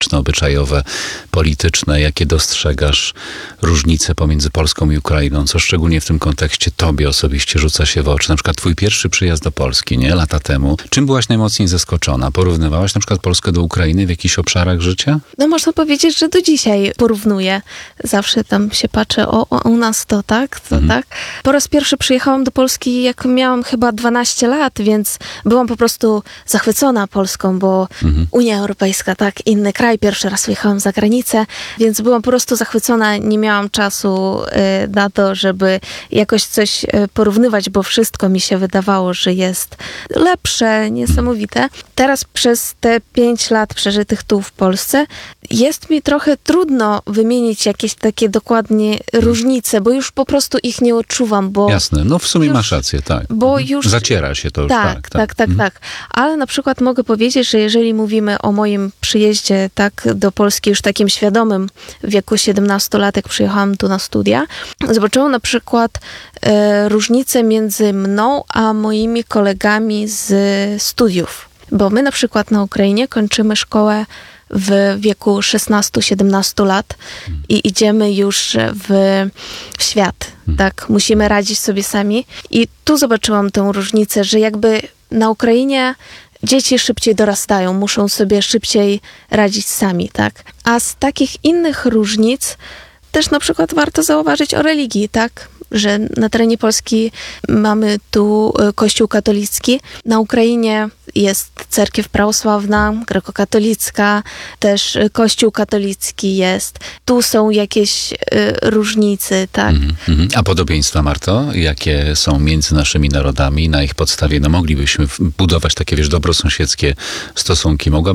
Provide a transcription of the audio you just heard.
społeczno-obyczajowe, polityczne, jakie dostrzegasz różnice pomiędzy Polską i Ukrainą? Co szczególnie w tym kontekście tobie osobiście rzuca się w oczy? Na przykład twój pierwszy przyjazd do Polski, nie? Lata temu. Czym byłaś najmocniej zaskoczona? Porównywałaś na przykład Polskę do Ukrainy w jakichś obszarach życia? No można powiedzieć, że do dzisiaj porównuję. Zawsze tam się patrzę, u nas to tak, to tak. Po raz pierwszy przyjechałam do Polski, jak miałam chyba 12 lat, więc byłam po prostu zachwycona Polską, bo Unia Europejska, tak, inny kraj. Pierwszy raz wyjechałam za granicę, więc byłam po prostu zachwycona. Nie miałam czasu na to, żeby jakoś coś porównywać, bo wszystko mi się wydawało, że jest lepsze, niesamowite. Teraz przez te 5 lat przeżytych tu w Polsce jest mi trochę trudno wymienić jakieś takie dokładnie różnice, bo już po prostu ich nie odczuwam, bo... Jasne, no w sumie masz rację, tak. Bo już... Zaciera się to już, tak. Ale na przykład mogę powiedzieć, że jeżeli mówimy o moim przyjeździe tak do Polski już takim świadomym, w wieku 17 lat, jak przyjechałam tu na studia, zobaczyłam na przykład różnicę między mną a moimi kolegami z studiów. Bo my na przykład na Ukrainie kończymy szkołę w wieku 16-17 lat i idziemy już w świat. Tak, musimy radzić sobie sami. I tu zobaczyłam tę różnicę, że jakby na Ukrainie dzieci szybciej dorastają, muszą sobie szybciej radzić sami, tak? A z takich innych różnic też na przykład warto zauważyć o religii, tak? Że na terenie Polski mamy tu Kościół katolicki. Na Ukrainie jest cerkiew prawosławna, grekokatolicka, też Kościół katolicki jest. Tu są jakieś różnice, tak? A podobieństwa, Marto? Jakie są między naszymi narodami? Na ich podstawie moglibyśmy budować takie, dobrosąsiedzkie stosunki. Mogłabyś